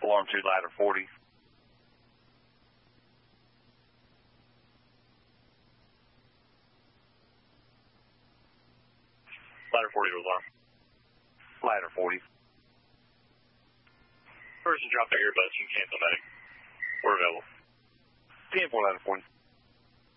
Alarm 2, ladder 40. Ladder 40 to alarm. Ladder 40. Person drop their earbuds, you can cancel medic. We're available. 10-4, ladder 40.